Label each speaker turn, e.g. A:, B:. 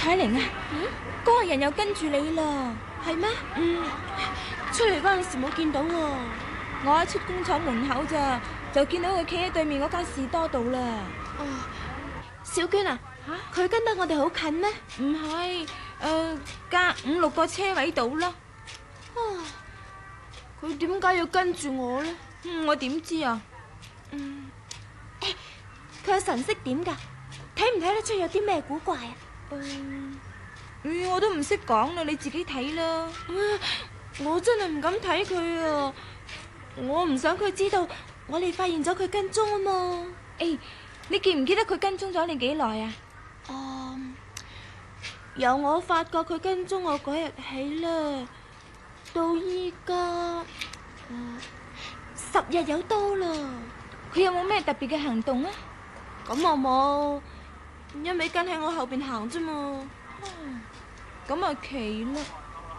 A: 彩玲啊，嗰個人又跟住你啦。
B: 係咩？出嚟嗰陣時冇見到喎。
A: 我一出工廠門口咋，就見到佢企喺對面嗰間士多度啦。
B: 哦，小娟啊，佢跟得我哋好近咩？
A: 唔係，隔5、6個車位度啦。
B: 佢點解要跟住我呢？
A: 我點知啊？
B: 佢有神色點㗎？睇唔睇得出有啲咩古怪啊？
A: 我都唔識講啦，你自己睇啦。
B: 我真係唔敢睇佢啊！我唔想佢知道我哋發現咗佢跟蹤啊嘛。
A: 你記唔記得佢跟蹤咗你幾耐啊？
B: 由我發覺佢跟蹤我嗰日起啦，到依家10日有多啦。
A: 佢有冇咩特別嘅行動啊？
B: 咁我冇，一味跟喺我後邊行啫嘛。
A: 咁啊奇啦。